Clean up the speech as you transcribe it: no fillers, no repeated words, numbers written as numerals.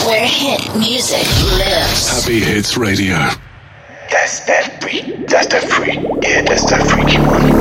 Where hit music lives. Happy Hits Radio. That's that freak. That's the freak. Yeah, that's the freaky one.